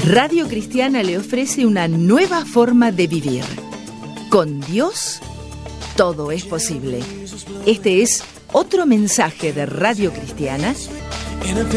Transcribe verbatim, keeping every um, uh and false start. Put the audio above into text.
Radio Cristiana le ofrece una nueva forma de vivir. Con Dios, todo es posible. Este es otro mensaje de Radio Cristiana